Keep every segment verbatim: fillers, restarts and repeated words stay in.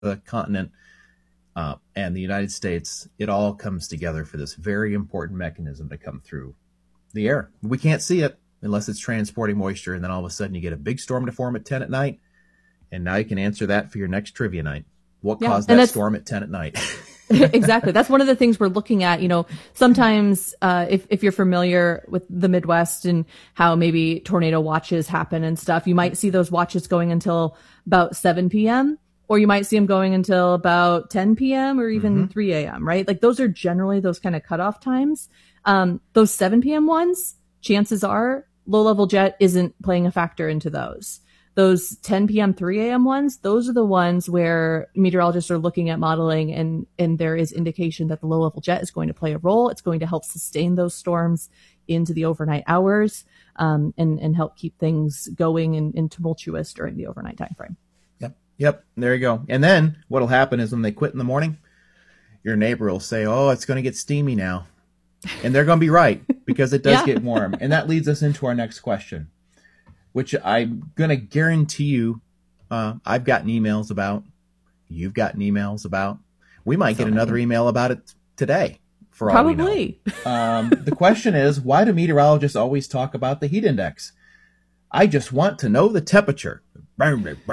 the continent uh, and the United States, it all comes together for this very important mechanism to come through the air. We can't see it unless it's transporting moisture, and then all of a sudden you get a big storm to form at ten at night, and now you can answer that for your next trivia night. What yeah, caused that storm at ten at night? Exactly. That's one of the things we're looking at. You know, sometimes uh, if, if you're familiar with the Midwest and how maybe tornado watches happen and stuff, you might see those watches going until about seven p.m. or you might see them going until about ten p.m. or even mm-hmm. three a.m., right? Like those are generally those kind of cutoff times. Um, those seven p.m. ones, chances are low level jet isn't playing a factor into those. Those ten p.m., three a.m. ones, those are the ones where meteorologists are looking at modeling and, and there is indication that the low level jet is going to play a role. It's going to help sustain those storms into the overnight hours, um, and, and help keep things going and, and tumultuous during the overnight time frame. Yep. Yep. There you go. And then what'll happen is when they quit in the morning, your neighbor will say, oh, it's going to get steamy now. And they're going to be right because it does yeah. get warm. And that leads us into our next question, which I'm going to guarantee you uh, I've gotten emails about, you've gotten emails about. We might so get another many. email about it today for all Probably. we know. Um, the question is, why do meteorologists always talk about the heat index? I just want to know the temperature. Just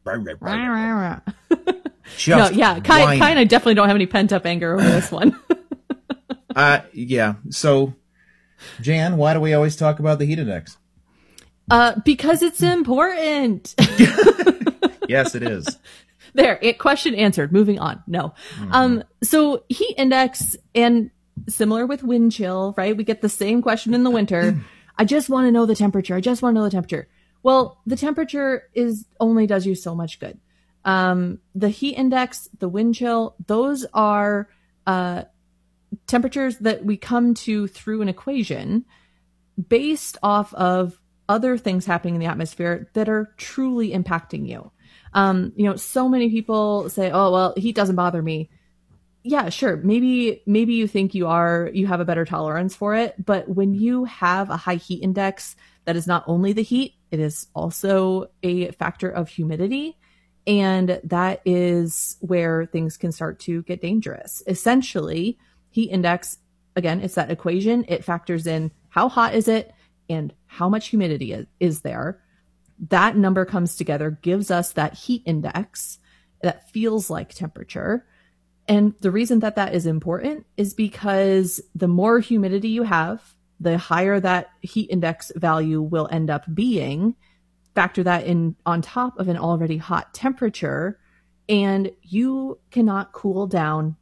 no, yeah, kind, kind of definitely don't have any pent-up anger over this one. uh, yeah, so, Jan, why do we always talk about the heat index? Uh, because it's important. Yes, it is. There, it, question answered. Moving on. No. Mm-hmm. Um, so heat index, and similar with wind chill, right? We get the same question in the winter. I just want to know the temperature. I just want to know the temperature. Well, the temperature is only does you so much good. Um, the heat index, the wind chill, those are, uh, temperatures that we come to through an equation based off of other things happening in the atmosphere that are truly impacting you. Um, you know, so many people say, oh, well, heat doesn't bother me. Yeah, sure. Maybe, maybe you think you are, you have a better tolerance for it. But when you have a high heat index, that is not only the heat, it is also a factor of humidity. And that is where things can start to get dangerous. Essentially, heat index, again, it's that equation. It factors in how hot is it and how much humidity is, is there. That number comes together, gives us that heat index that feels like temperature. And the reason that that is important is because the more humidity you have, the higher that heat index value will end up being. Factor that in on top of an already hot temperature, and you cannot cool down,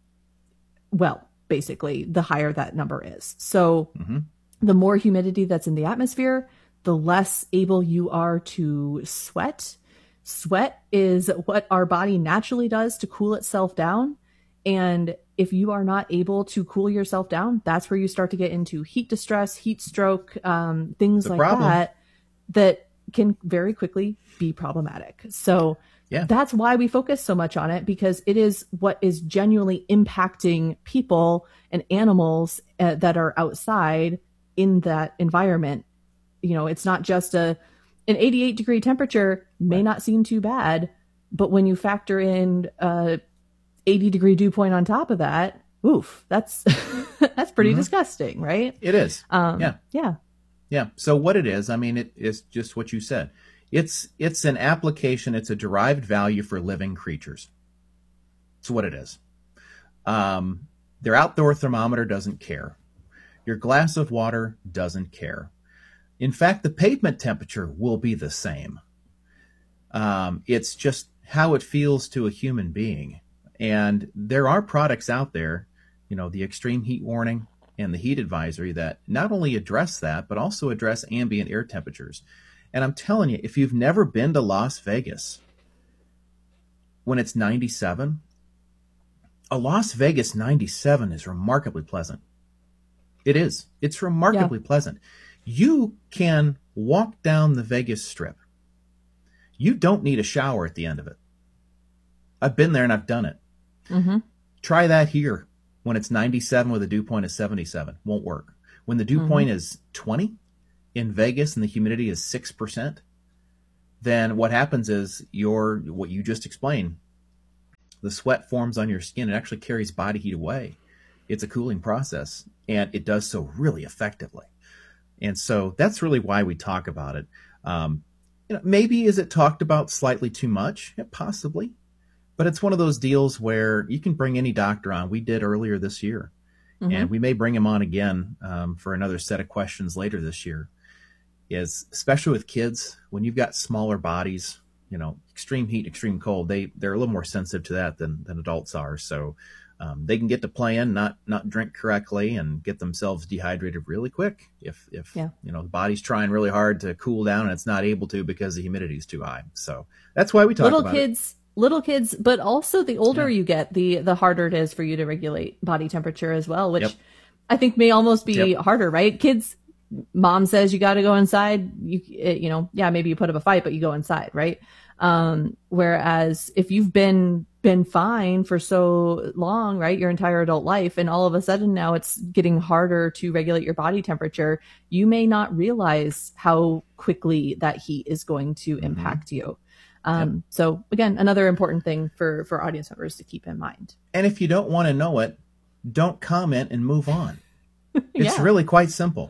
well, basically, the higher that number is. So mm-hmm. the more humidity that's in the atmosphere, the less able you are to sweat. Sweat is what our body naturally does to cool itself down. And if you are not able to cool yourself down, that's where you start to get into heat distress, heat stroke, um, things the like problem. that, that can very quickly be problematic. So yeah. that's why we focus so much on it, because it is what is genuinely impacting people and animals uh, that are outside in that environment. You know, it's not just a, an eighty-eight degree temperature may right. not seem too bad, but when you factor in a eighty degree dew point on top of that, oof, that's, that's pretty mm-hmm. disgusting, right? It is. Um, yeah. Yeah. Yeah. So what it is, I mean, it is just what you said. It's it's an application. It's a derived value for living creatures. That's what it is. Um, their outdoor thermometer doesn't care. Your glass of water doesn't care. In fact, the pavement temperature will be the same. Um, it's just how it feels to a human being. And there are products out there, you know, the extreme heat warning and the heat advisory that not only address that, but also address ambient air temperatures. And I'm telling you, if you've never been to Las Vegas, when it's ninety-seven, a Las Vegas ninety-seven is remarkably pleasant. It is. It's remarkably yeah. pleasant. You can walk down the Vegas Strip. You don't need a shower at the end of it. I've been there and I've done it. Mm-hmm. Try that here. When it's ninety-seven with a dew point of seventy-seven, won't work. When the dew mm-hmm. point is twenty in Vegas and the humidity is six percent, then what happens is your, what you just explained, the sweat forms on your skin. It actually carries body heat away. It's a cooling process, and it does so really effectively. And so that's really why we talk about it. Um, you know, maybe is it talked about slightly too much? Yeah, possibly. But it's one of those deals where you can bring any doctor on. We did earlier this year. Mm-hmm. And we may bring him on again um, for another set of questions later this year. Is especially with kids, when you've got smaller bodies, you know, extreme heat, extreme cold, they, they're a little more sensitive to that than, than adults are. So um, they can get to playing, not not drink correctly, and get themselves dehydrated really quick if, if yeah. you know, the body's trying really hard to cool down and it's not able to because the humidity is too high. So that's why we talk Little about kids- it. Little kids, but also the older yeah. you get, the the harder it is for you to regulate body temperature as well, which yep. I think may almost be yep. harder, right? Kids, mom says you got to go inside. You you know, yeah, maybe you put up a fight, but you go inside, right? Um, whereas if you've been been fine for so long, right, your entire adult life, and all of a sudden now it's getting harder to regulate your body temperature, you may not realize how quickly that heat is going to impact mm-hmm. you. Um, yep. So again, another important thing for, for audience members to keep in mind. And if you don't want to know it, don't comment and move on. It's yeah. really quite simple.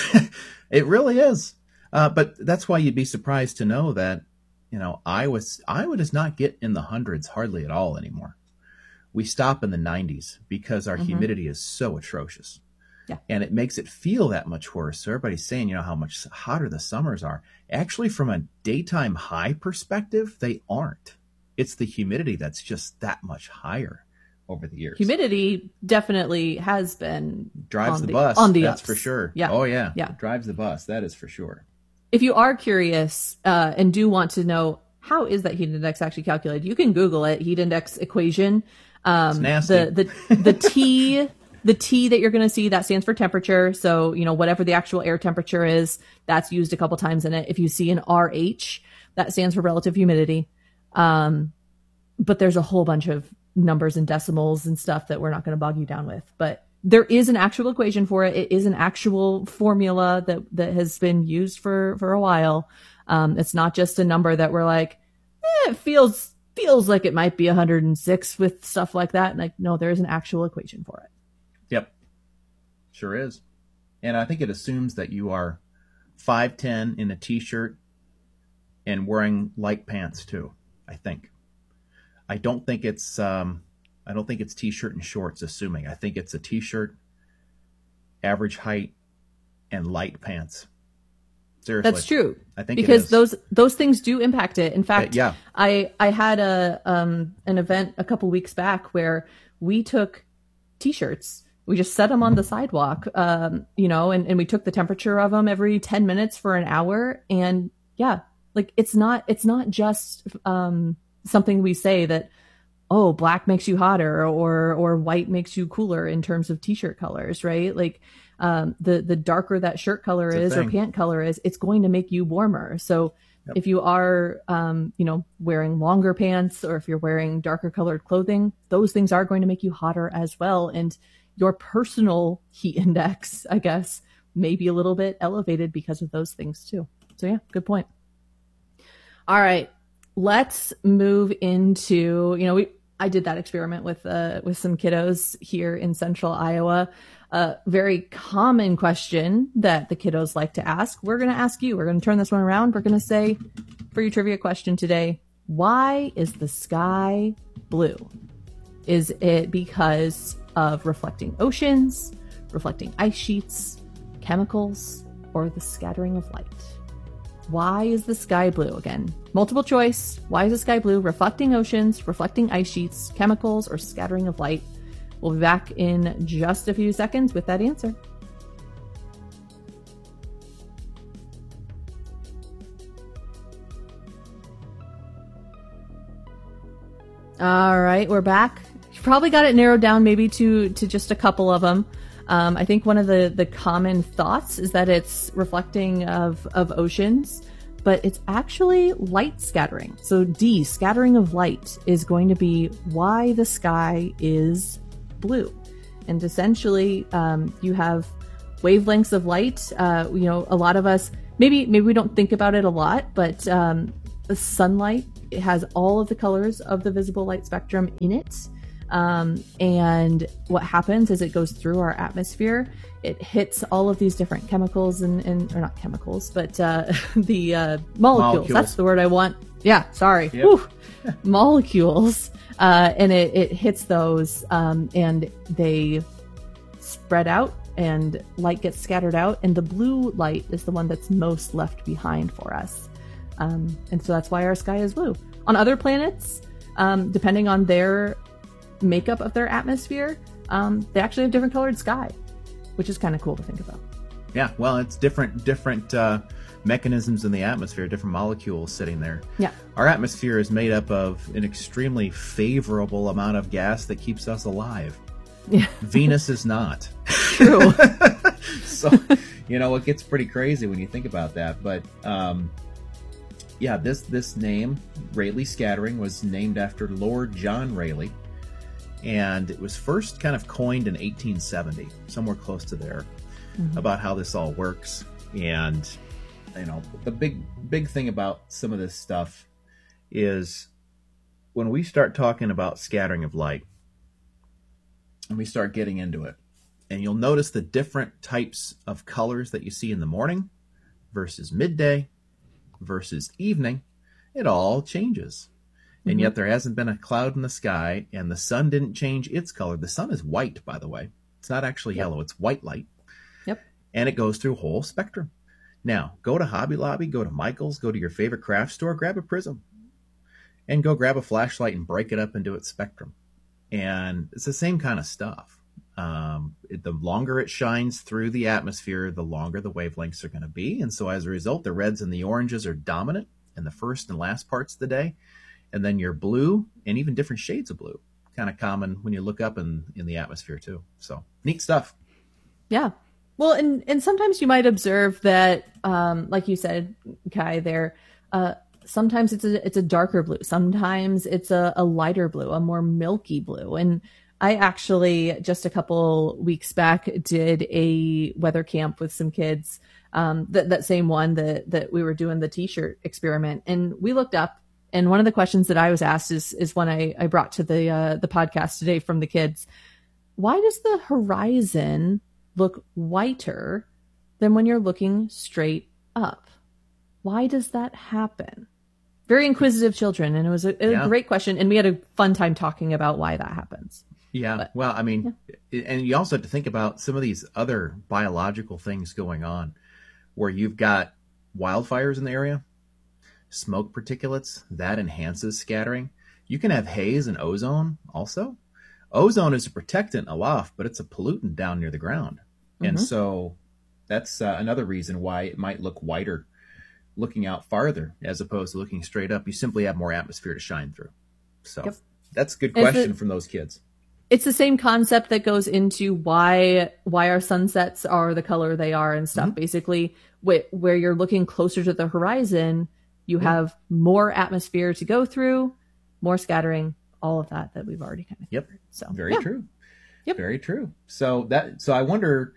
It really is. Uh, but that's why you'd be surprised to know that, you know, Iowa, Iowa does not get in the hundreds hardly at all anymore. We stop in the nineties because our mm-hmm. humidity is so atrocious. Yeah. And it makes it feel that much worse. So everybody's saying, you know, how much hotter the summers are. Actually, from a daytime high perspective, they aren't. It's the humidity that's just that much higher over the years. Humidity definitely has been drives the, the bus. On the that's ups. for sure. Yeah. Oh yeah. Yeah. Drives the bus. That is for sure. If you are curious uh, and do want to know how is that heat index actually calculated, you can Google it. Heat index equation. Um, it's nasty. The the the T. The T that you're going to see, that stands for temperature. So, you know, whatever the actual air temperature is, that's used a couple times in it. If you see an R H, that stands for relative humidity. Um, but there's a whole bunch of numbers and decimals and stuff that we're not going to bog you down with. But there is an actual equation for it. It is an actual formula that, that has been used for, for a while. Um, it's not just a number that we're like, eh, it feels, feels like it might be one hundred six with stuff like that. And like, no, there is an actual equation for it. Yep. Sure is. And I think it assumes that you are five ten in a t-shirt and wearing light pants too, I think. I don't think it's um, I don't think it's t-shirt and shorts assuming. I think it's a t-shirt, average height, and light pants. Seriously. That's true. I think because it is. those those things do impact it. In fact, uh, yeah. I I had a um an event a couple weeks back where we took t-shirts. We just set them on the sidewalk, um, you know, and, and we took the temperature of them every ten minutes for an hour. And yeah, like it's not, it's not just, um, something we say that, oh, black makes you hotter or, or white makes you cooler in terms of t-shirt colors, right? Like, um, the, the darker that shirt color is or pant color is, it's going to make you warmer. So yep. if you are, um, you know, wearing longer pants or if you're wearing darker colored clothing, those things are going to make you hotter as well. And your personal heat index, I guess, may be a little bit elevated because of those things too. So yeah, good point. All right, let's move into, you know, we, I did that experiment with, uh, with some kiddos here in central Iowa. A uh, very common question that the kiddos like to ask. We're going to ask you, we're going to turn this one around. We're going to say for your trivia question today, why is the sky blue? Is it because of reflecting oceans, reflecting ice sheets, chemicals, or the scattering of light? Why is the sky blue? Again, multiple choice. Why is the sky blue? Reflecting oceans, reflecting ice sheets, chemicals, or scattering of light? We'll be back in just a few seconds with that answer. All right, we're back. You probably got it narrowed down maybe to, to just a couple of them. Um, I think one of the, the common thoughts is that it's reflecting of, of oceans, but it's actually light scattering. So D, scattering of light, is going to be why the sky is blue. And essentially, um, you have wavelengths of light. Uh, you know, a lot of us, maybe maybe we don't think about it a lot, but um, the sunlight it has all of the colors of the visible light spectrum in it. Um, and what happens is it goes through our atmosphere. It hits all of these different chemicals and, and or not chemicals, but uh, the uh, molecules. molecules. That's the word I want. Yeah, sorry. Yep. Molecules. Uh, and it, it hits those um, and they spread out and light gets scattered out. And the blue light is the one that's most left behind for us. Um, and so that's why our sky is blue. On other planets, um, depending on their makeup of their atmosphere, um, they actually have different colored sky, which is kind of cool to think about. Yeah, well, it's different different uh, mechanisms in the atmosphere, different molecules sitting there. Yeah. Our atmosphere is made up of an extremely favorable amount of gas that keeps us alive. Yeah. Venus is not. True. So, you know, it gets pretty crazy when you think about that. But, um, yeah, this, this name, Rayleigh scattering, was named after Lord John Rayleigh. And it was first kind of coined in eighteen seventy, somewhere close to there, mm-hmm. about how this all works. And, you know, the big, big thing about some of this stuff is when we start talking about scattering of light, and we start getting into it, and you'll notice the different types of colors that you see in the morning versus midday versus evening, it all changes. And mm-hmm. yet there hasn't been a cloud in the sky, and the sun didn't change its color. The sun is white, by the way. It's not actually yep. yellow. It's white light. Yep. And it goes through a whole spectrum. Now, go to Hobby Lobby, go to Michael's, go to your favorite craft store, grab a prism, and go grab a flashlight and break it up into its spectrum. And it's the same kind of stuff. Um, it, the longer it shines through the atmosphere, the longer the wavelengths are going to be. And so as a result, the reds and the oranges are dominant in the first and last parts of the day. And then your blue and even different shades of blue, kind of common when you look up in, in the atmosphere too. So neat stuff. Yeah. Well, and, and sometimes you might observe that, um, like you said, Kai, there, uh, sometimes it's a, it's a darker blue. Sometimes it's a, a lighter blue, a more milky blue. And I actually just a couple weeks back did a weather camp with some kids. Um, that, that same one that, that we were doing the t-shirt experiment, and we looked up. And one of the questions that I was asked is, is one I, I brought to the, uh, the podcast today from the kids. Why does the horizon look whiter than when you're looking straight up? Why does that happen? Very inquisitive children. And it was a, a yeah. great question. And we had a fun time talking about why that happens. Yeah. But, well, I mean, yeah. and you also have to think about some of these other biological things going on where you've got wildfires in the area. Smoke particulates, that enhances scattering. You can have haze and ozone also. Ozone is a protectant aloft, but it's a pollutant down near the ground. Mm-hmm. And so that's uh, another reason why it might look whiter looking out farther as opposed to looking straight up. You simply have more atmosphere to shine through. So yep. that's a good question it, from those kids. It's the same concept that goes into why why our sunsets are the color they are and stuff. Mm-hmm. Basically, wh- where you're looking closer to the horizon, you have more atmosphere to go through, more scattering, all of that that we've already kind of yep. covered. So very yeah. true. Yep. Very true. So that so I wonder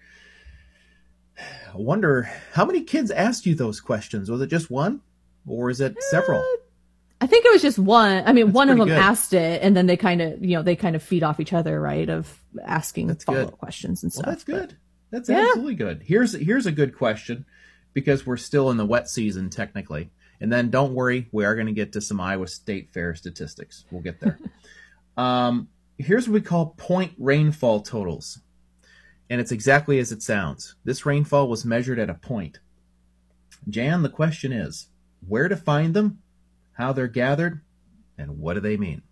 I wonder how many kids asked you those questions? Was it just one? Or is it several? Uh, I think it was just one. I mean, That's one of them good. asked it, and then they kind of, you know, they kind of feed off each other, right? Of asking that's follow-up good. questions and well, stuff. That's good. But, that's yeah. absolutely good. Here's here's a good question because we're still in the wet season technically. And then don't worry, we are going to get to some Iowa State Fair statistics. We'll get there. um, here's what we call point rainfall totals. And it's exactly as it sounds. This rainfall was measured at a point. Jan, the question is, where to find them, how they're gathered, and what do they mean?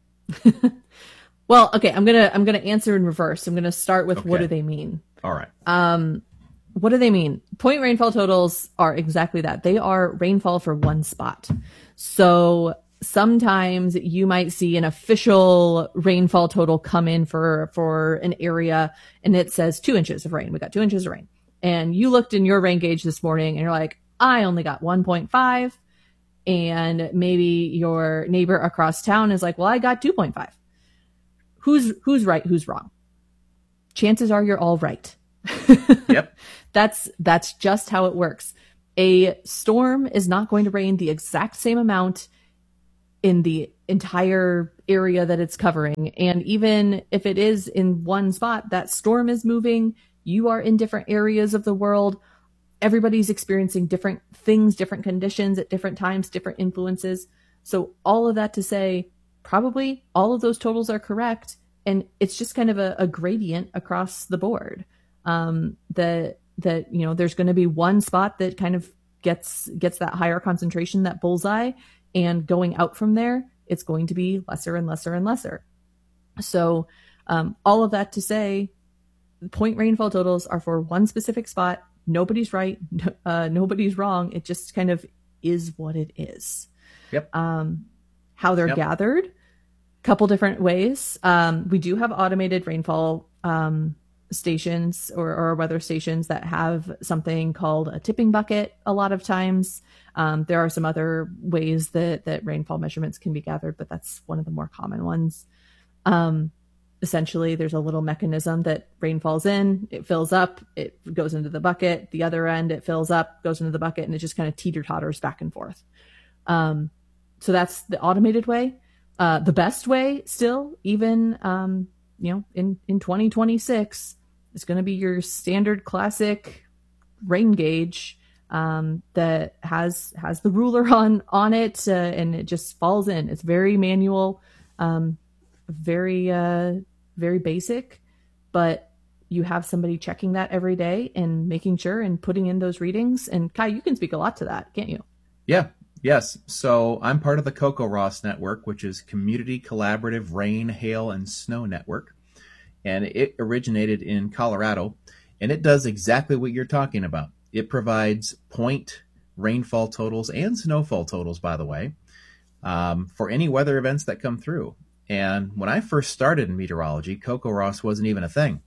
Well, okay, I'm gonna I'm gonna answer in reverse. I'm gonna start with okay. what do they mean? All right. Um, what do they mean? Point rainfall totals are exactly that. They are rainfall for one spot. So sometimes you might see an official rainfall total come in for, for an area and it says two inches of rain. We got two inches of rain. And you looked in your rain gauge this morning and you're like, I only got one point five. And maybe your neighbor across town is like, well, I got two point five. Who's, who's right? Who's wrong? Chances are you're all right. Yep. That's, that's just how it works. A storm is not going to rain the exact same amount in the entire area that it's covering. And even if it is in one spot, that storm is moving, you are in different areas of the world. Everybody's experiencing different things, different conditions at different times, different influences. So all of that to say, probably all of those totals are correct. And it's just kind of a, a gradient across the board. Um, that, that, you know, there's going to be one spot that kind of gets, gets that higher concentration, that bullseye, and going out from there, it's going to be lesser and lesser and lesser. So, um, all of that to say, point rainfall totals are for one specific spot. Nobody's right. Uh, nobody's wrong. It just kind of is what it is. Yep. Um, how they're yep. gathered, couple different ways. Um, we do have automated rainfall um, stations or, or weather stations that have something called a tipping bucket a lot of times. Um, there are some other ways that, that rainfall measurements can be gathered, but that's one of the more common ones. Um, essentially, there's a little mechanism that rain falls in, it fills up, it goes into the bucket. The other end, it fills up, goes into the bucket, and it just kind of teeter-totters back and forth. Um, so that's the automated way. Uh, the best way still, even, um, you know, in, in twenty twenty-six, is going to be your standard classic rain gauge, um, that has, has the ruler on, on it, uh, and it just falls in. It's very manual, um, very, uh, very basic, but you have somebody checking that every day and making sure and putting in those readings. And Kai, you can speak a lot to that, can't you? Yeah. Yes. So I'm part of the CocoRoss Network, which is Community Collaborative Rain, Hail, and Snow Network. And it originated in Colorado, and it does exactly what you're talking about. It provides point rainfall totals and snowfall totals, by the way, um, for any weather events that come through. And when I first started in meteorology, CocoRoss wasn't even a thing.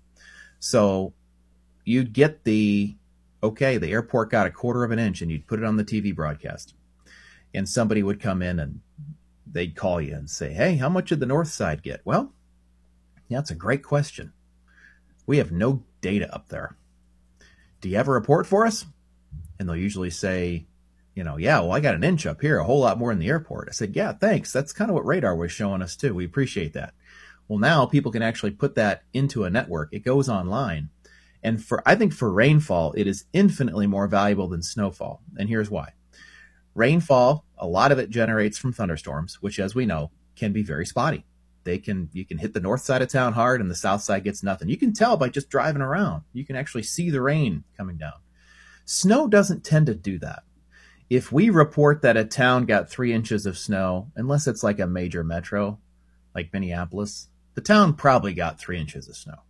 So you'd get the, okay, the airport got a quarter of an inch, and you'd put it on the T V broadcast. And somebody would come in and they'd call you and say, hey, how much did the north side get? Well, yeah, that's a great question. We have no data up there. Do you have a report for us? And they'll usually say, you know, yeah, well, I got an inch up here, a whole lot more in the airport. I said, yeah, thanks. That's kind of what radar was showing us too. We appreciate that. Well, now people can actually put that into a network. It goes online. And for, I think for rainfall, it is infinitely more valuable than snowfall. And here's why. Rainfall, a lot of it generates from thunderstorms, which, as we know, can be very spotty. They can, you can hit the north side of town hard and the south side gets nothing. You can tell by just driving around. You can actually see the rain coming down. Snow doesn't tend to do that. If we report that a town got three inches of snow, unless it's like a major metro, like Minneapolis, the town probably got three inches of snow.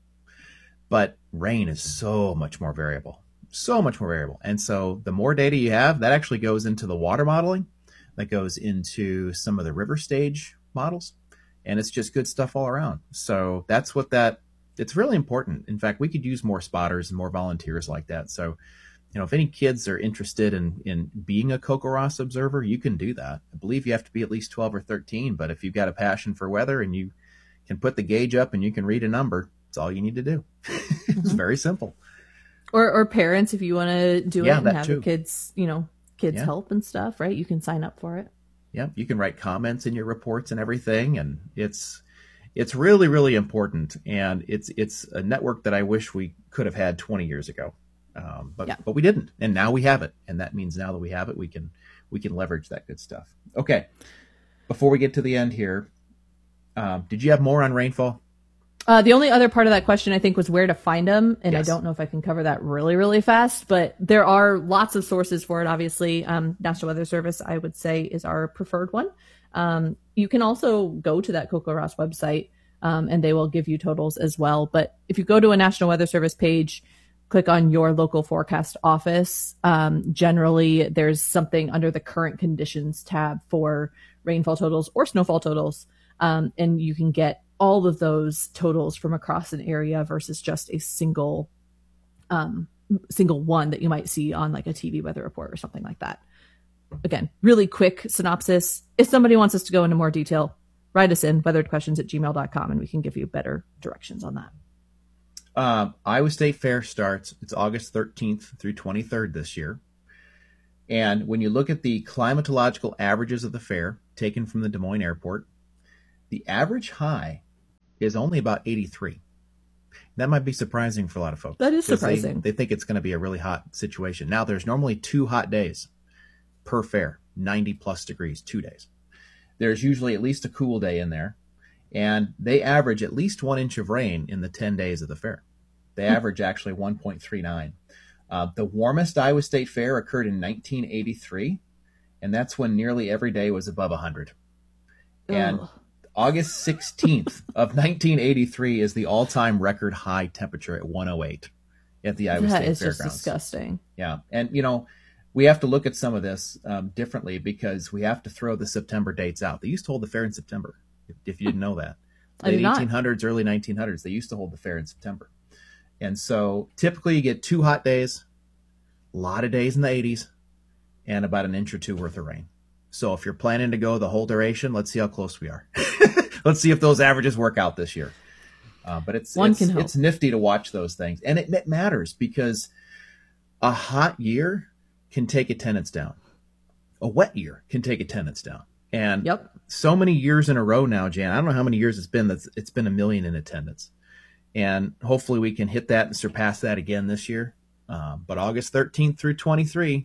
But rain is so much more variable. So much more variable. And so the more data you have, that actually goes into the water modeling, that goes into some of the river stage models, and it's just good stuff all around. So that's what that, it's really important. In fact, we could use more spotters and more volunteers like that. So, you know, if any kids are interested in, in being a CocoRoss observer, you can do that. I believe you have to be at least twelve or thirteen, but if you've got a passion for weather and you can put the gauge up and you can read a number, it's all you need to do. It's mm-hmm. very simple. Or, or parents, if you want to do yeah, it and have too. the kids, you know, kids yeah. help and stuff, right? You can sign up for it. Yeah, you can write comments in your reports and everything, and it's it's really, really important. And it's it's a network that I wish we could have had twenty years ago, um, but yeah. but we didn't, and now we have it, and that means now that we have it, we can we can leverage that good stuff. Okay, before we get to the end here, um, did you have more on rainfall? Uh, the only other part of that question, I think, was where to find them. And yes. I don't know if I can cover that really, really fast, but there are lots of sources for it. Obviously, um, National Weather Service, I would say, is our preferred one. Um, you can also go to that CocoRoss website, um, and they will give you totals as well. But if you go to a National Weather Service page, click on your local forecast office. Um, generally, there's something under the current conditions tab for rainfall totals or snowfall totals. Um, and you can get all of those totals from across an area versus just a single, um, single one that you might see on like a T V weather report or something like that. Again, really quick synopsis. If somebody wants us to go into more detail, write us in weatheredquestions at gmail dot com and we can give you better directions on that. Um, Iowa State Fair starts, it's August thirteenth through twenty-third this year. And when you look at the climatological averages of the fair, taken from the Des Moines airport. The average high is only about eighty-three. That might be surprising for a lot of folks. That is surprising. They, they think it's going to be a really hot situation. Now, there's normally two hot days per fair, ninety plus degrees, two days. There's usually at least a cool day in there, and they average at least one inch of rain in the ten days of the fair. They average actually one point three nine. Uh, the warmest Iowa State Fair occurred in nineteen eighty-three, and that's when nearly every day was above one hundred. And Ugh. August sixteenth of nineteen eighty-three is the all-time record high temperature at one oh eight at the Iowa That State is Fairgrounds. just disgusting. Yeah, and you know, we have to look at some of this um, differently because we have to throw the September dates out. They used to hold the fair in September, if, if you didn't know that. I did Late not. eighteen hundreds, early nineteen hundreds, they used to hold the fair in September. And so typically you get two hot days, a lot of days in the eighties, and about an inch or two worth of rain. So if you're planning to go the whole duration, let's see how close we are. Let's see if those averages work out this year. Uh, but it's One it's, can hope. it's nifty to watch those things. And it, it matters because a hot year can take attendance down. A wet year can take attendance down. And Yep. so many years in a row now, Jan, I don't know how many years it's been, that's it's been a million in attendance. And hopefully we can hit that and surpass that again this year. Um, but August thirteenth through twenty-three.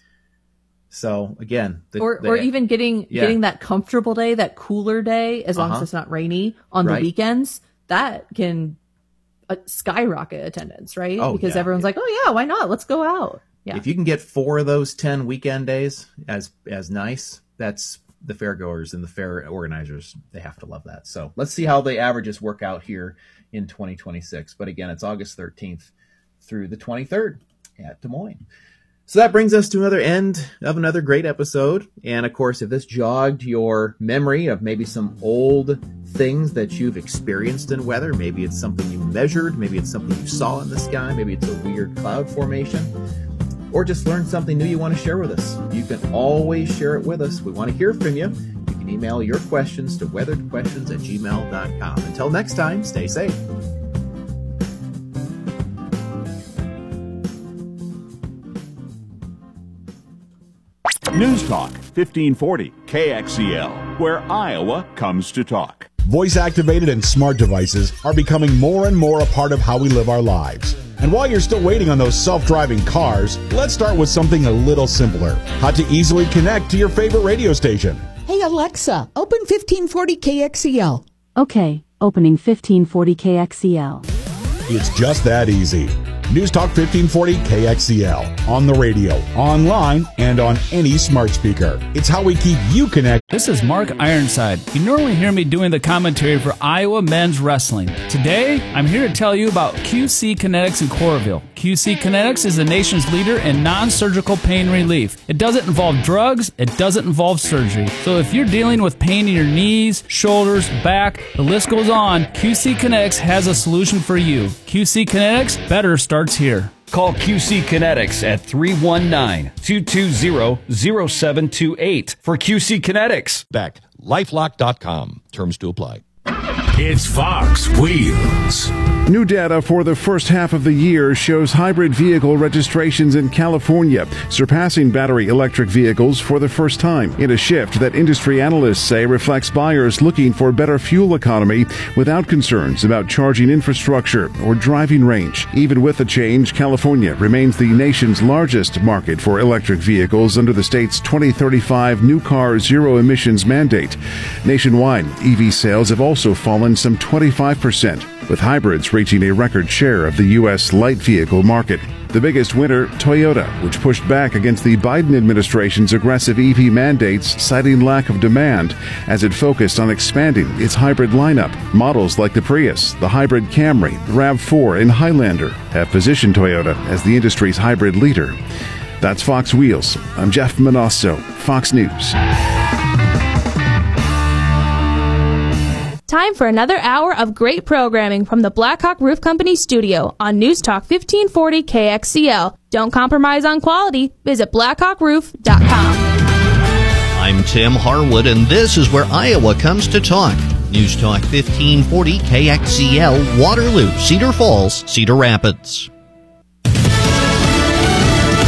So again, the, Or the, or even getting yeah. getting that comfortable day, that cooler day, as long Uh-huh. as it's not rainy on Right. the weekends, that can uh, skyrocket attendance, right? Oh, because yeah. everyone's like, oh yeah, why not? Let's go out. Yeah. if you can get four of those ten weekend days as as nice, that's the fairgoers and the fair organizers. They have to love that. So let's see how the averages work out here in twenty twenty-six. But again, it's August thirteenth through the twenty-third at Des Moines. So that brings us to another end of another great episode. And of course, if this jogged your memory of maybe some old things that you've experienced in weather, maybe it's something you measured, maybe it's something you saw in the sky, maybe it's a weird cloud formation, or just learned something new you want to share with us, you can always share it with us. We want to hear from you. You can email your questions to weatheredquestions at gmail dot com. Until next time, stay safe. News Talk fifteen forty K X E L, where Iowa comes to talk. Voice-activated and smart devices are becoming more and more a part of how we live our lives. And while you're still waiting on those self-driving cars, let's start with something a little simpler. How to easily connect to your favorite radio station. Hey Alexa, open fifteen forty K X E L. Okay, opening fifteen forty K X E L. It's just that easy. News Talk fifteen forty K X E L. On the radio, online, and on any smart speaker. It's how we keep you connected. This is Mark Ironside. You normally hear me doing the commentary for Iowa men's wrestling. Today, I'm here to tell you about Q C Kinetics in Coralville. Q C Kinetics is the nation's leader in non-surgical pain relief. It doesn't involve drugs, it doesn't involve surgery. So if you're dealing with pain in your knees, shoulders, back, the list goes on, Q C Kinetics has a solution for you. Q C Kinetics, better starts here. Call Q C Kinetics at three one nine, two two zero, zero seven two eight for Q C Kinetics. Back. lifelock dot com. Terms to apply. It's Fox Wheels. New data for the first half of the year shows hybrid vehicle registrations in California surpassing battery electric vehicles for the first time, in a shift that industry analysts say reflects buyers looking for better fuel economy without concerns about charging infrastructure or driving range. Even with the change, California remains the nation's largest market for electric vehicles under the state's twenty thirty-five new car zero emissions mandate. Nationwide, E V sales have also fallen some twenty-five percent, with hybrids reaching a record share of the U S light vehicle market. The biggest winner, Toyota, which pushed back against the Biden administration's aggressive E V mandates, citing lack of demand as it focused on expanding its hybrid lineup. Models like the Prius, the hybrid Camry, RAV four, and Highlander have positioned Toyota as the industry's hybrid leader. That's Fox Wheels. I'm Jeff Manasso, Fox News. Time for another hour of great programming from the Blackhawk Roof Company studio on News Talk fifteen forty K X E L. Don't compromise on quality. Visit blackhawk roof dot com. I'm Tim Harwood, and this is where Iowa comes to talk. News Talk fifteen forty K X E L, Waterloo, Cedar Falls, Cedar Rapids.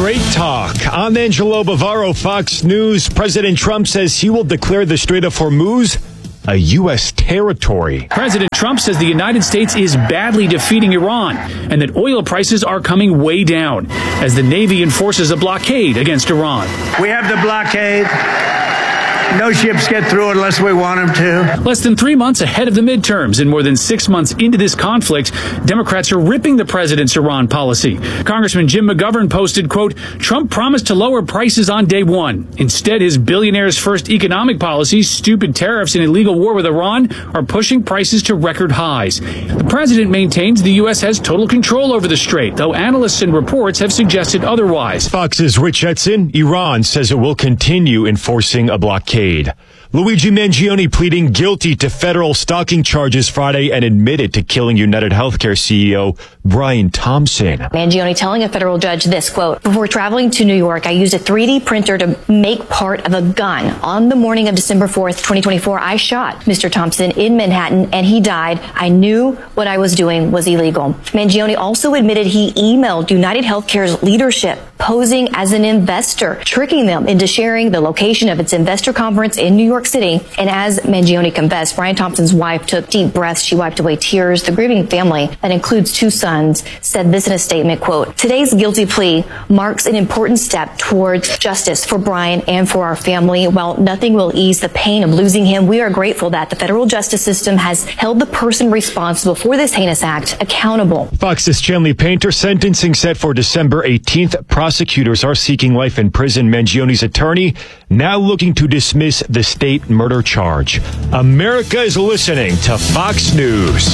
Great talk. I'm Angelo Bavaro, Fox News. President Trump says he will declare the Strait of Hormuz a U S territory. President Trump says the United States is badly defeating Iran and that oil prices are coming way down as the Navy enforces a blockade against Iran. We have the blockade. No ships get through it unless we want them to. Less than three months ahead of the midterms and more than six months into this conflict, Democrats are ripping the president's Iran policy. Congressman Jim McGovern posted, quote, Trump promised to lower prices on day one. Instead, his billionaire's first economic policies, stupid tariffs and illegal war with Iran, are pushing prices to record highs. The president maintains the U S has total control over the strait, though analysts and reports have suggested otherwise. Fox's Rich Edson, Iran says it will continue enforcing a blockade. Luigi Mangione pleading guilty to federal stalking charges Friday and admitted to killing United Healthcare C E O Brian Thompson. Mangione telling a federal judge this, quote, before traveling to New York, I used a three D printer to make part of a gun. On the morning of December fourth, twenty twenty-four, I shot Mister Thompson in Manhattan and he died. I knew what I was doing was illegal. Mangione also admitted he emailed United Healthcare's leadership posing as an investor, tricking them into sharing the location of its investor conference in New York City. And as Mangione confessed, Brian Thompson's wife took deep breaths. She wiped away tears. The grieving family, that includes two sons, said this in a statement, quote, today's guilty plea marks an important step towards justice for Brian and for our family. While nothing will ease the pain of losing him, we are grateful that the federal justice system has held the person responsible for this heinous act accountable. Fox's Chanley Painter sentencing set for December eighteenth. Prosecutors are seeking life in prison. Mangione's attorney now looking to dismiss the state murder charge. America is listening to Fox News.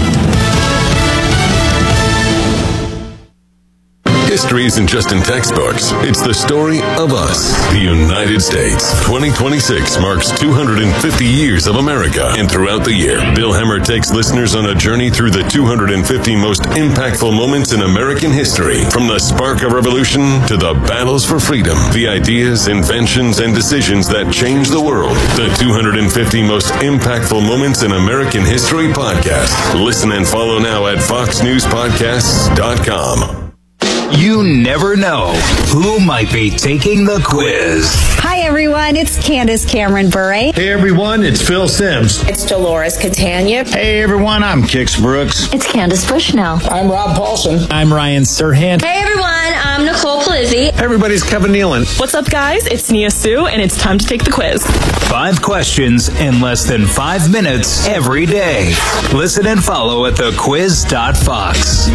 History isn't just in textbooks. It's the story of us, the United States. twenty twenty-six marks two hundred fifty years of America. And throughout the year, Bill Hemmer takes listeners on a journey through the two hundred fifty most impactful moments in American history. From the spark of revolution to the battles for freedom, the ideas, inventions, and decisions that changed the world. The two hundred fifty most impactful moments in American history podcast. Listen and follow now at fox news podcasts dot com. You never know who might be taking the quiz. Hi, everyone. It's Candace Cameron Bure. Hey, everyone. It's Phil Sims. It's Dolores Catania. Hey, everyone. I'm Kix Brooks. It's Candace Bushnell. I'm Rob Paulson. I'm Ryan Serhant. Hey, everyone. I'm Nicole Polizzi. Hey, everybody's Kevin Nealon. What's up, guys? It's Nia Sue, and it's time to take the quiz. Five questions in less than five minutes every day. Listen and follow at the quiz dot fox.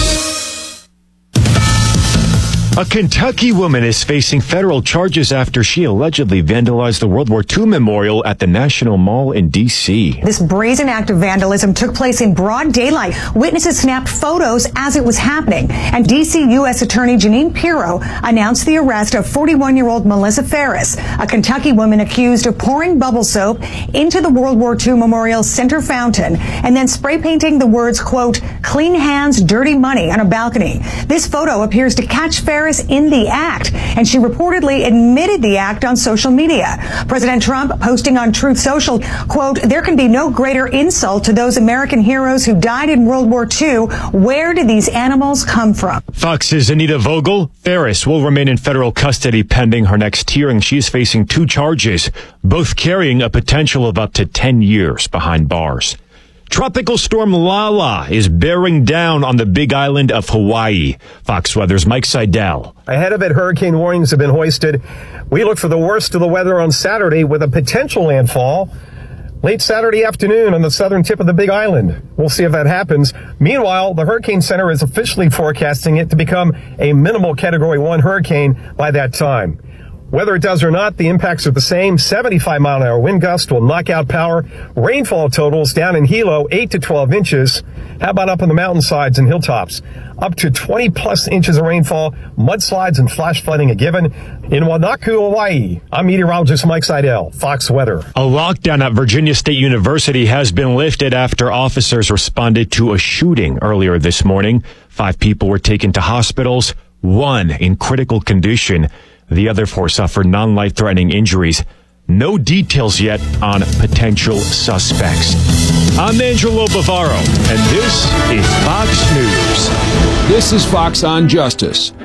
A Kentucky woman is facing federal charges after she allegedly vandalized the World War Two memorial at the National Mall in D C. This brazen act of vandalism took place in broad daylight. Witnesses snapped photos as it was happening. And D C U S Attorney Jeanine Pirro announced the arrest of forty-one-year-old Melissa Ferris, a Kentucky woman accused of pouring bubble soap into the World War Two Memorial Center fountain and then spray painting the words, quote, clean hands, dirty money on a balcony. This photo appears to catch Ferris in the act, and she reportedly admitted the act on social media. President Trump posting on Truth Social, quote, there can be no greater insult to those American heroes who died in World War Two. Where did these animals come from? Fox's Anita Vogel. Ferris will remain in federal custody pending her next hearing. She is facing two charges, both carrying a potential of up to ten years behind bars. Tropical storm Lala is bearing down on the Big Island of Hawaii. Fox Weather's Mike Seidel. Ahead of it, hurricane warnings have been hoisted. We look for the worst of the weather on Saturday with a potential landfall late Saturday afternoon on the southern tip of the Big Island. We'll see if that happens. Meanwhile, the Hurricane Center is officially forecasting it to become a minimal Category one hurricane by that time. Whether it does or not, the impacts are the same. seventy-five mile an hour wind gust will knock out power. Rainfall totals down in Hilo, eight to twelve inches. How about up on the mountainsides and hilltops? Up to twenty plus inches of rainfall, mudslides and flash flooding a given. In Wanaku, Hawaii, I'm meteorologist Mike Seidel, Fox Weather. A lockdown at Virginia State University has been lifted after officers responded to a shooting earlier this morning. Five people were taken to hospitals, one in critical condition. The other four suffered non-life-threatening injuries. No details yet on potential suspects. I'm Angelo Bavaro, and this is Fox News. This is Fox on Justice.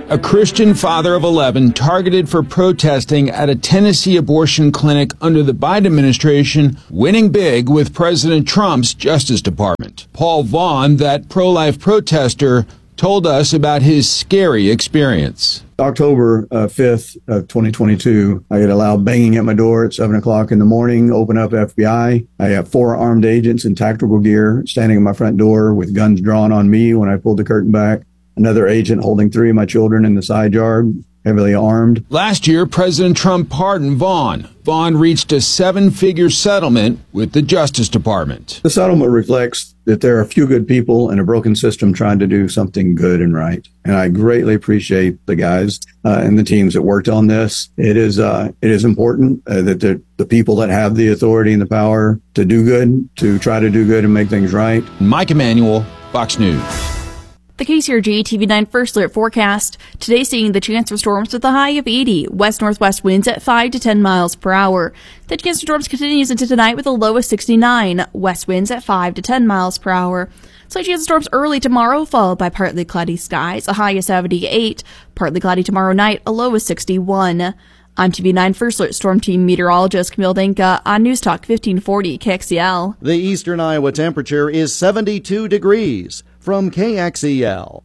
A Christian father of eleven targeted for protesting at a Tennessee abortion clinic under the Biden administration, winning big with President Trump's Justice Department. Paul Vaughn, that pro-life protester, told us about his scary experience. October uh, fifth of twenty twenty-two, I get a loud banging at my door at seven o'clock in the morning, open up F B I. I have four armed agents in tactical gear standing at my front door with guns drawn on me when I pulled the curtain back. Another agent holding three of my children in the side yard, heavily armed. Last year, President Trump pardoned Vaughn. Vaughn reached a seven-figure settlement with the Justice Department. The settlement reflects that there are a few good people in a broken system trying to do something good and right. And I greatly appreciate the guys uh, and the teams that worked on this. It is uh, it is important uh, that the, the people that have the authority and the power to do good, to try to do good and make things right. Mike Emanuel, Fox News. The K C R G T V nine First Alert forecast. Today seeing the chance for storms with a high of eighty. West-northwest winds at five to ten miles per hour. The chance for storms continues into tonight with a low of sixty-nine. West winds at five to ten miles per hour. Slight chance of storms early tomorrow, followed by partly cloudy skies. A high of seventy-eight. Partly cloudy tomorrow night, a low of sixty-one. I'm T V nine First Alert Storm Team meteorologist Camille Denka on News Talk fifteen forty K X E L. The eastern Iowa temperature is seventy-two degrees. From K X E L.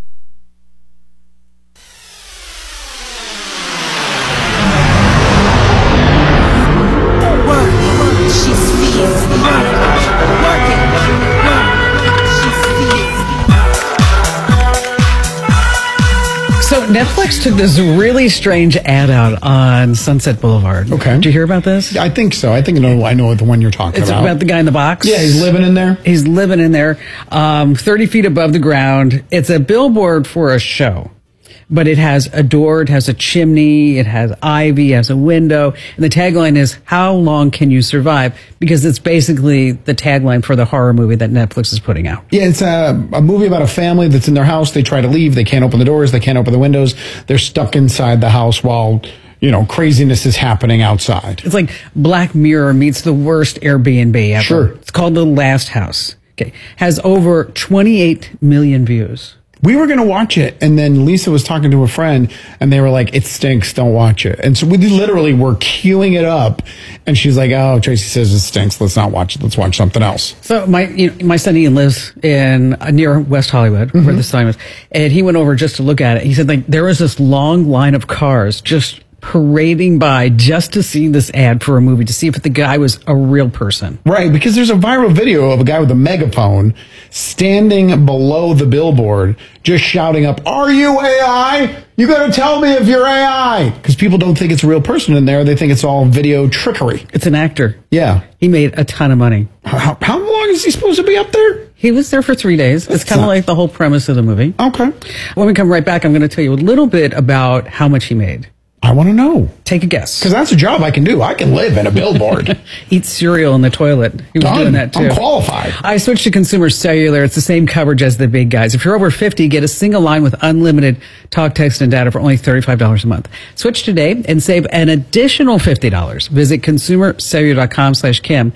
So Netflix took this really strange ad out on Sunset Boulevard. Okay. Did you hear about this? I think so. I think I know, I know the one you're talking it's about. It's about the guy in the box. Yeah, he's living in there. He's living in there, um, thirty feet above the ground. It's a billboard for a show. But it has a door, it has a chimney, it has ivy, it has a window. And the tagline is, how long can you survive? Because it's basically the tagline for the horror movie that Netflix is putting out. Yeah, it's a, a movie about a family that's in their house. They try to leave. They can't open the doors. They can't open the windows. They're stuck inside the house while, you know, craziness is happening outside. It's like Black Mirror meets the worst Airbnb ever. Sure. It's called The Last House. Okay. Has over twenty-eight million views. We were going to watch it, and then Lisa was talking to a friend, and they were like, it stinks, don't watch it. And so we literally were queuing it up, and she's like, oh, Tracy says it stinks, let's not watch it, let's watch something else. So my you know, my son Ian lives in uh, near West Hollywood, mm-hmm. where this time is, and he went over just to look at it. He said, like, there was this long line of cars just parading by just to see this ad for a movie, to see if the guy was a real person. Right, because there's a viral video of a guy with a megaphone standing below the billboard just shouting up, are you A I? You gotta tell me if you're A I. Because people don't think it's a real person in there. They think it's all video trickery. It's an actor. Yeah. He made a ton of money. How, how long is he supposed to be up there? He was there for three days. It's kind of like the whole premise of the movie. Okay. When we come right back, I'm going to tell you a little bit about how much he made. I want to know. Take a guess. Because that's a job I can do. I can live in a billboard. Eat cereal in the toilet. He was Done. doing that too. I'm qualified. I switched to Consumer Cellular. It's the same coverage as the big guys. If you're over fifty, get a single line with unlimited talk, text, and data for only thirty-five dollars a month. Switch today and save an additional fifty dollars. Visit consumercellular.com slash Kim.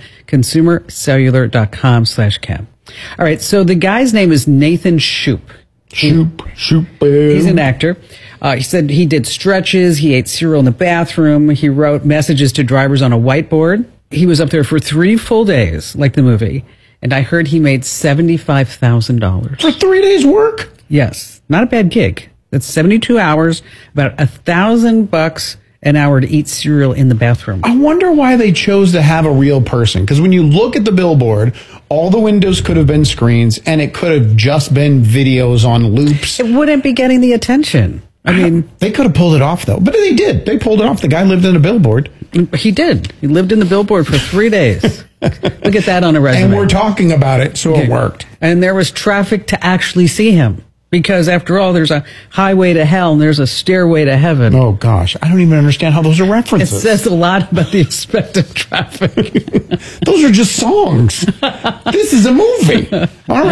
Consumercellular.com slash Kim. All right, so the guy's name is Nathan Shoup. Shoop, shoop. He's an actor. Uh, he said he did stretches. He ate cereal in the bathroom. He wrote messages to drivers on a whiteboard. He was up there for three full days, like the movie. And I heard he made seventy-five thousand dollars. For three days' work? Yes. Not a bad gig. That's seventy-two hours, about a thousand bucks an hour to eat cereal in the bathroom. I wonder why they chose to have a real person. Because when you look at the billboard, all the windows could have been screens, and it could have just been videos on loops. It wouldn't be getting the attention. I mean, they could have pulled it off, though. But they did. They pulled it off. The guy lived in a billboard. He did. He lived in the billboard for three days. Look at that on a resume. And we're talking about it, so okay. It worked. And there was traffic to actually see him. Because after all, there's a highway to hell and there's a stairway to heaven. Oh, gosh. I don't even understand how those are references. It says a lot about the expected traffic. Those are just songs. This is a movie. All right.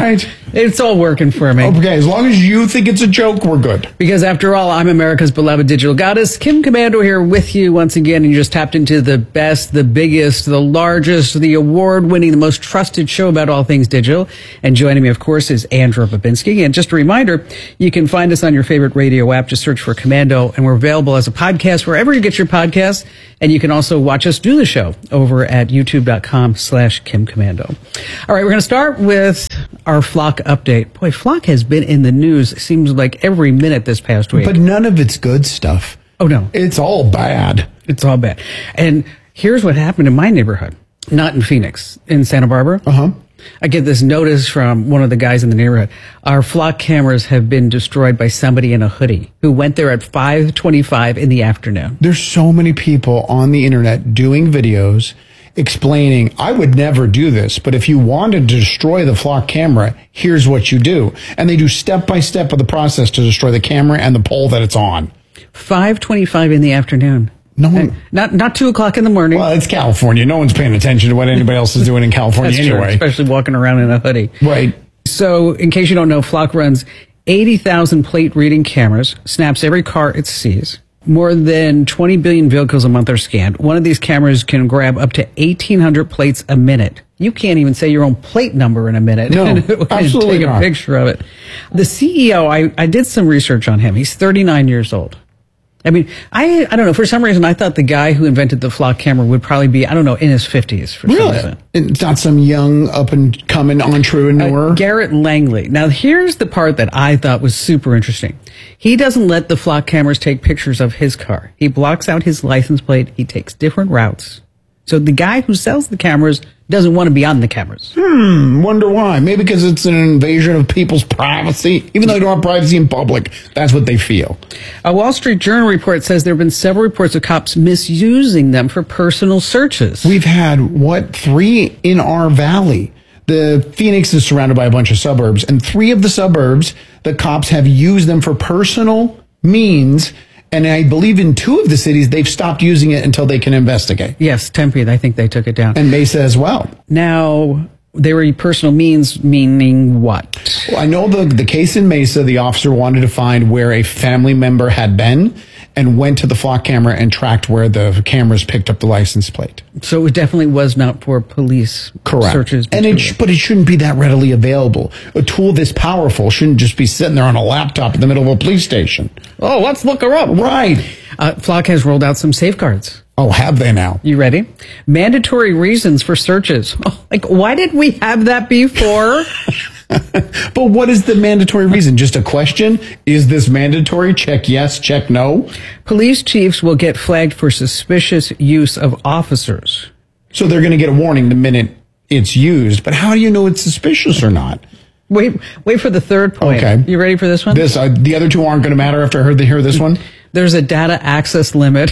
It's all working for me. Okay, as long as you think it's a joke, we're good. Because after all, I'm America's beloved digital goddess, Kim Komando here with you once again. And you just tapped into the best, the biggest, the largest, the award-winning, the most trusted show about all things digital. And joining me, of course, is Andrew Babinski. And just a reminder, you can find us on your favorite radio app. Just search for Komando. And we're available as a podcast wherever you get your podcasts. And you can also watch us do the show over at youtube.com slash Kim Komando. All right, we're going to start with our Flock update. Boy, Flock has been in the news, it seems like every minute this past week. But none of it's good stuff. Oh, no. It's all bad. It's all bad. And here's what happened in my neighborhood. Not in Phoenix, in Santa Barbara. Uh-huh. I get this notice from one of the guys in the neighborhood. Our Flock cameras have been destroyed by somebody in a hoodie who went there at five twenty-five in the afternoon. There's so many people on the internet doing videos explaining, I would never do this, but if you wanted to destroy the Flock camera, here's what you do. And they do step by step of the process to destroy the camera and the pole that it's on. five twenty-five in the afternoon. No one, not not two o'clock in the morning. Well, it's California. No one's paying attention to what anybody else is doing in California That's anyway. True, especially walking around in a hoodie. Right. So, in case you don't know, Flock runs eighty thousand plate reading cameras, snaps every car it sees. More than twenty billion vehicles a month are scanned. One of these cameras can grab up to eighteen hundred plates a minute. You can't even say your own plate number in a minute. No, and absolutely take not. a picture of it. The C E O, I, I did some research on him. He's thirty-nine years old. I mean, I I don't know. For some reason, I thought the guy who invented the Flock camera would probably be, I don't know, in his fifties. For some Really? reason. It's not some young, up-and-coming entrepreneur? Uh, Garrett Langley. Now, here's the part that I thought was super interesting. He doesn't let the Flock cameras take pictures of his car. He blocks out his license plate. He takes different routes. So the guy who sells the cameras doesn't want to be on the cameras. Hmm, wonder why. Maybe because it's an invasion of people's privacy. Even though they don't have privacy in public, that's what they feel. A Wall Street Journal report says there have been several reports of cops misusing them for personal searches. We've had, what, three in our valley. The Phoenix is surrounded by a bunch of suburbs, and three of the suburbs, the cops have used them for personal means. And I believe in two of the cities, they've stopped using it until they can investigate. Yes, Tempe, I think they took it down. And Mesa as well. Now, they were personal means, meaning what? Well, I know the, the case in Mesa, the officer wanted to find where a family member had been and went to the Flock camera and tracked where the cameras picked up the license plate. So it definitely was not for police Correct. searches. And it, sh- but it shouldn't be that readily available. A tool this powerful shouldn't just be sitting there on a laptop in the middle of a police station. Oh, let's look her up. Right. Uh, Flock has rolled out some safeguards. Oh, have they now? You ready? Mandatory reasons for searches. Oh, like, why did we have that before? But what is the mandatory reason? Just a question? Is this mandatory? Check yes, check no. Police chiefs will get flagged for suspicious use of officers. So they're going to get a warning the minute it's used. But how do you know it's suspicious or not? Wait, wait for the third point. Okay. You ready for this one? This uh, the other two aren't going to matter after I heard the, hear this one? There's a data access limit.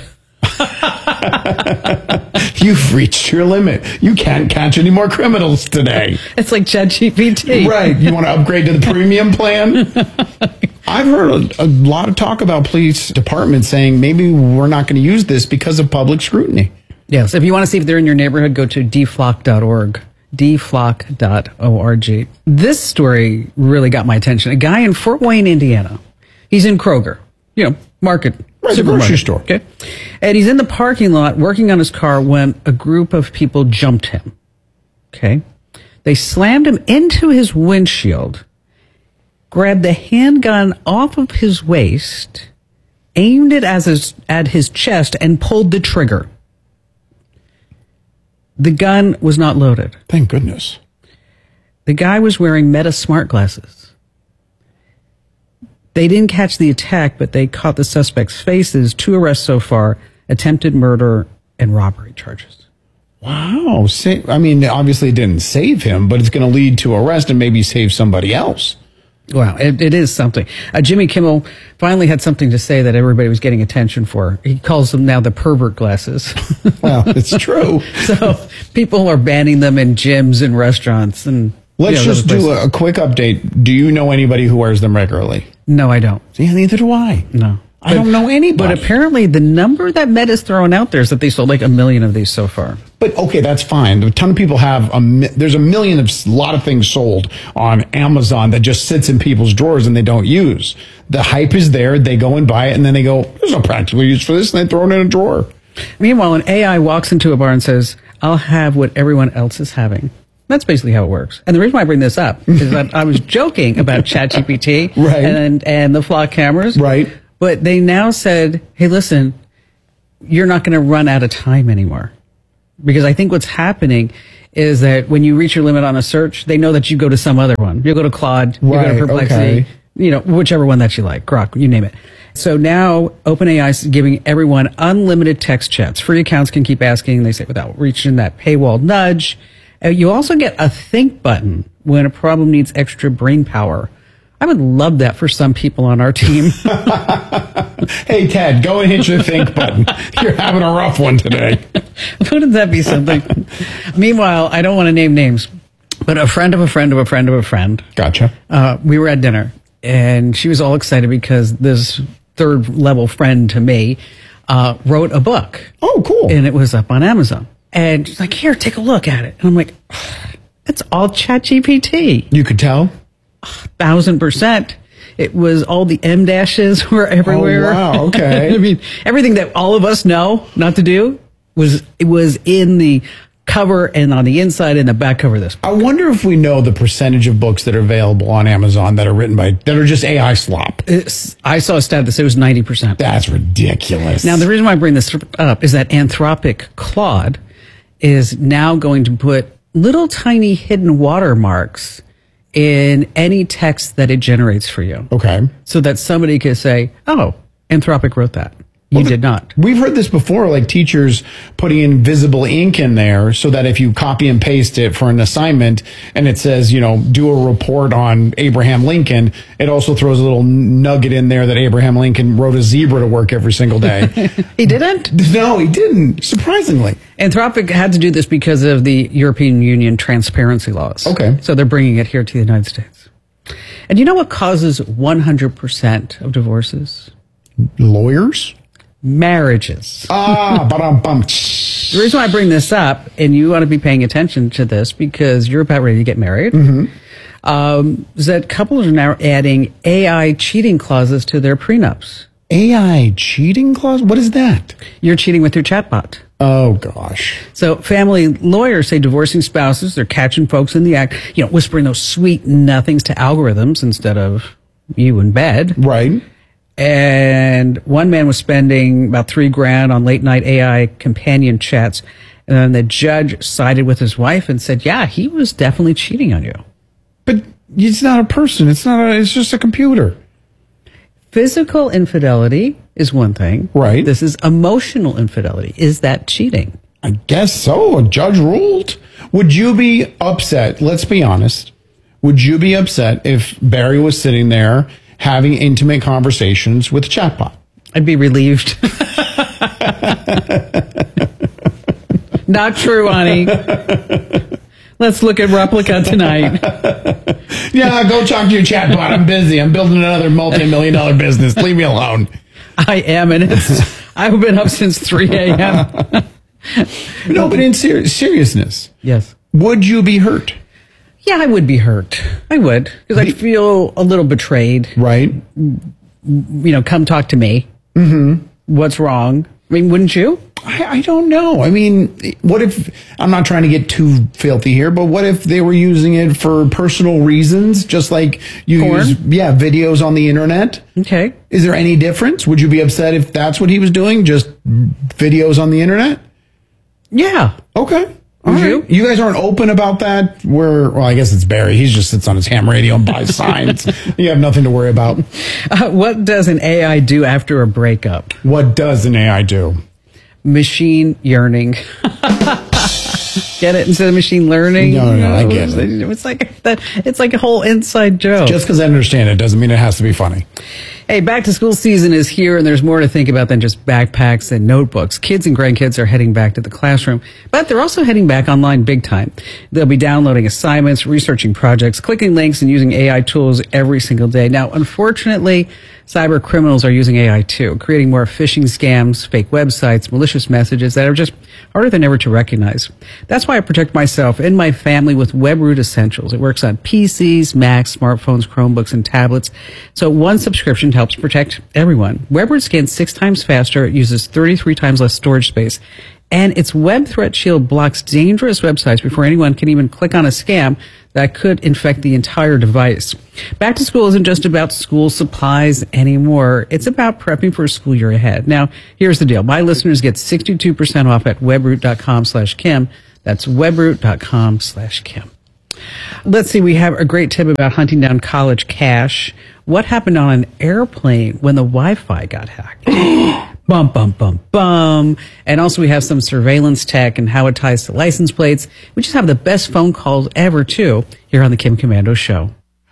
You've reached your limit. You can't catch any more criminals today. It's like ChatGPT. Right. You want to upgrade to the premium plan? I've heard a, a lot of talk about police departments saying maybe we're not going to use this because of public scrutiny. Yes. If you want to see if they're in your neighborhood, go to d flock dot org. d flock dot org. This story really got my attention. A guy in Fort Wayne, Indiana. He's in Kroger. You know, market. Right, the grocery store. Okay. And he's in the parking lot working on his car when a group of people jumped him. Okay. They slammed him into his windshield, grabbed the handgun off of his waist, aimed it as his, at his chest, and pulled the trigger. The gun was not loaded. Thank goodness. The guy was wearing Meta smart glasses. They didn't catch the attack, but they caught the suspect's faces. Two arrests so far, attempted murder and robbery charges. Wow. Sa- I mean, obviously it didn't save him, but it's going to lead to arrest and maybe save somebody else. Wow, it, it is something. Uh, Jimmy Kimmel finally had something to say that everybody was getting attention for. He calls them now the pervert glasses. Well, it's true. So people are banning them in gyms and restaurants. And Let's you know, just do a, a quick update. Do you know anybody who wears them regularly? No, I don't. Yeah, neither do I. No. I don't know anybody. But apparently the number that Meta's throwing out there is that they sold like a million of these so far. But okay, that's fine. A ton of people have a mi- there's a million of a lot of things sold on Amazon that just sits in people's drawers and they don't use. The hype is there. They go and buy it, and then they go, "There's no practical use for this," and they throw it in a drawer. Meanwhile, an A I walks into a bar and says, "I'll have what everyone else is having." That's basically how it works. And the reason why I bring this up is that I was joking about ChatGPT right. and and the flock cameras, right? But they now said, "Hey, listen, you're not going to run out of time anymore." Because I think what's happening is that when you reach your limit on a search, they know that you go to some other one. You go to Claude, you right, go to Perplexity, okay. you know, whichever one that you like, Grok, you name it. So now OpenAI is giving everyone unlimited text chats. Free accounts can keep asking, they say, without reaching that paywall nudge. Uh, you also get a think button when a problem needs extra brain power. I would love that for some people on our team. Hey, Ted, go and hit your think button. You're having a rough one today. Wouldn't that be something? Meanwhile, I don't want to name names, but a friend of a friend of a friend of a friend. Gotcha. Uh, we were at dinner, and she was all excited because this third level friend to me uh, wrote a book. Oh, cool. And it was up on Amazon. And she's like, here, take a look at it. And I'm like, it's all ChatGPT. You could tell? Thousand percent. It was all the M dashes were everywhere. Oh, wow, okay. I mean, everything that all of us know not to do was it was in the cover and on the inside and the back cover of this. I wonder if we know the percentage of books that are available on Amazon that are written by, that are just A I slop. It's, I saw a stat that said it was ninety percent. That's ridiculous. Now, the reason why I bring this up is that Anthropic Claude is now going to put little tiny hidden watermarks in any text that it generates for you. Okay. So that somebody could say, oh, Anthropic wrote that. You well, did not. We've heard this before, like teachers putting invisible ink in there so that if you copy and paste it for an assignment and it says, you know, do a report on Abraham Lincoln, it also throws a little nugget in there that Abraham Lincoln rode a zebra to work every single day. He didn't? No, he didn't, surprisingly. Anthropic had to do this because of the European Union transparency laws. Okay. So they're bringing it here to the United States. And you know what causes one hundred percent of divorces? Lawyers? Marriages. Ah, ba-dum bum. The reason why I bring this up, and you want to be paying attention to this because you're about ready to get married, mm-hmm. um, is that couples are now adding A I cheating clauses to their prenups. A I cheating clause? What is that? You're cheating with your chatbot. Oh, gosh. So family lawyers say divorcing spouses, they're catching folks in the act, you know, whispering those sweet nothings to algorithms instead of you in bed. Right. And one man was spending about three grand on late night A I companion chats. And then the judge sided with his wife and said, yeah, he was definitely cheating on you. But it's not a person. It's not a, it's just a computer. Physical infidelity is one thing. Right. This is emotional infidelity. Is that cheating? I guess so. A judge ruled. Would you be upset? Let's be honest. Would you be upset if Barry was sitting there having intimate conversations with a chatbot? I'd be relieved. Not true, honey. Let's look at Replica tonight. Yeah, go talk to your chatbot. I'm busy. I'm building another multi-million dollar business. Leave me alone. I am, and it's, I've been up since three a.m. No, but in ser- seriousness. Yes. Would you be hurt? Yeah, I would be hurt. I would, because I'd feel a little betrayed. Right. You know, come talk to me. Mm-hmm. What's wrong? I mean, wouldn't you? I, I don't know. I mean, what if, I'm not trying to get too filthy here, but what if they were using it for personal reasons, just like you Porn? use, yeah, videos on the internet? Okay. Is there any difference? Would you be upset if that's what he was doing, just videos on the internet? Yeah. Okay. Would right. you? You guys aren't open about that? Where, well, I guess it's Barry. He just sits on his ham radio and buys signs. You have nothing to worry about. Uh, what does an A I do after a breakup? What does an A I do? Machine yearning. Get it? Instead of machine learning? No, no, no, I get it. It's like that. It's like a whole inside joke. Just because I understand it doesn't mean it has to be funny. Hey, back to school season is here, and there's more to think about than just backpacks and notebooks. Kids and grandkids are heading back to the classroom, but they're also heading back online big time. They'll be downloading assignments, researching projects, clicking links, and using A I tools every single day. Now, unfortunately, cyber criminals are using A I too, creating more phishing scams, fake websites, malicious messages that are just harder than ever to recognize. That's why I protect myself and my family with WebRoot Essentials. It works on P Cs, Macs, smartphones, Chromebooks, and tablets. So one subscription helps protect everyone. WebRoot scans six times faster, uses thirty-three times less storage space, and its Web Threat Shield blocks dangerous websites before anyone can even click on a scam that could infect the entire device. Back to school isn't just about school supplies anymore. It's about prepping for a school year ahead. Now, here's the deal. My listeners get sixty-two percent off at webroot.com slash Kim. That's webroot.com slash Kim. Let's see, we have a great tip about hunting down college cash. What happened on an airplane when the Wi-Fi got hacked? Bum, bum, bum, bum. And also we have some surveillance tech and how it ties to license plates. We just have the best phone calls ever, too, here on the Kim Komando Show.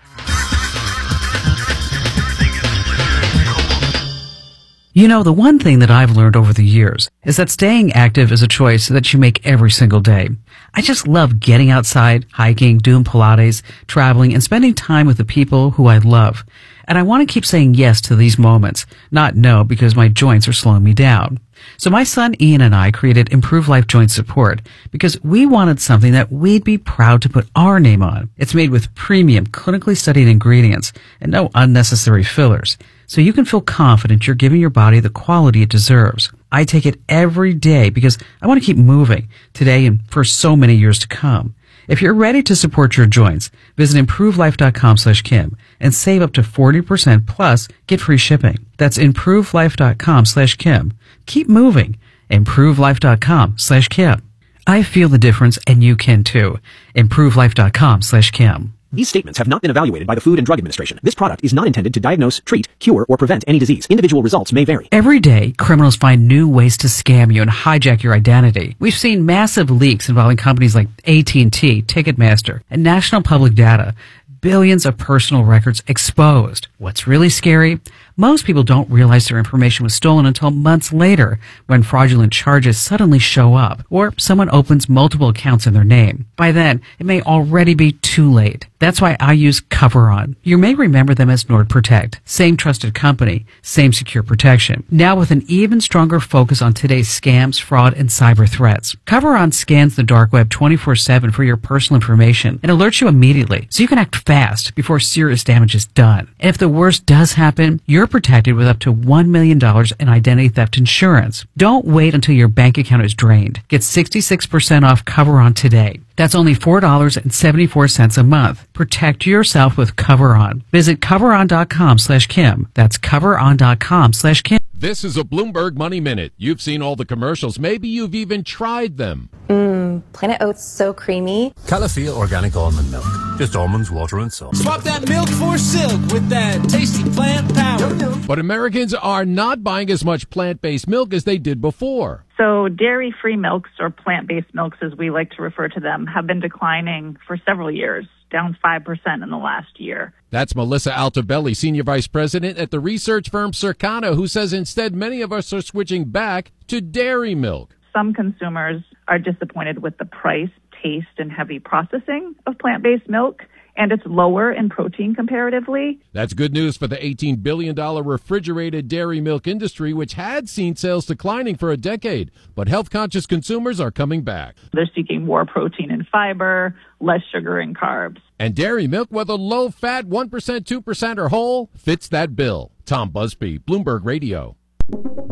You know, the one thing that I've learned over the years is that staying active is a choice that you make every single day. I just love getting outside, hiking, doing Pilates, traveling, and spending time with the people who I love. And I want to keep saying yes to these moments, not no because my joints are slowing me down. So my son Ian and I created Improve Life Joint Support because we wanted something that we'd be proud to put our name on. It's made with premium, clinically studied ingredients and no unnecessary fillers. So you can feel confident you're giving your body the quality it deserves. I take it every day because I want to keep moving today and for so many years to come. If you're ready to support your joints, visit improvelife.com slash Kim and save up to forty percent plus get free shipping. That's improvelife.com slash Kim. Keep moving. improvelife.com slash Kim. I feel the difference and you can too. improvelife.com slash Kim. These statements have not been evaluated by the Food and Drug Administration. This product is not intended to diagnose, treat, cure, or prevent any disease. Individual results may vary. Every day, criminals find new ways to scam you and hijack your identity. We've seen massive leaks involving companies like A T and T, Ticketmaster, and National Public Data. Billions of personal records exposed. What's really scary? Most people don't realize their information was stolen until months later when fraudulent charges suddenly show up or someone opens multiple accounts in their name. By then, it may already be too late. That's why I use CoverOn. You may remember them as NordProtect. Same trusted company, same secure protection. Now with an even stronger focus on today's scams, fraud, and cyber threats. CoverOn scans the dark web twenty-four seven for your personal information and alerts you immediately so you can act fast before serious damage is done. And if the worst does happen, you're protected with up to one million dollars in identity theft insurance. Don't wait until your bank account is drained. Get sixty-six percent off CoverOn today. That's only four dollars and seventy-four cents a month. Protect yourself with CoverOn. Visit coveron.com slash Kim. That's coveron.com slash Kim. This is a Bloomberg Money Minute. You've seen all the commercials. Maybe you've even tried them. Mmm, Planet Oats so creamy. Calafia Organic Almond Milk. Just almonds, water, and salt. Swap that milk for silk with that tasty plant power. But Americans are not buying as much plant-based milk as they did before. So dairy-free milks, or plant-based milks as we like to refer to them, have been declining for several years, down five percent in the last year. That's Melissa Altobelli, Senior Vice President at the research firm Circana, who says instead many of us are switching back to dairy milk. Some consumers are disappointed with the price, taste, and heavy processing of plant-based milk, and it's lower in protein comparatively. That's good news for the eighteen billion dollars refrigerated dairy milk industry, which had seen sales declining for a decade. But health-conscious consumers are coming back. They're seeking more protein and fiber, less sugar and carbs. And dairy milk, whether low-fat, one percent, two percent, or whole, fits that bill. Tom Busby, Bloomberg Radio.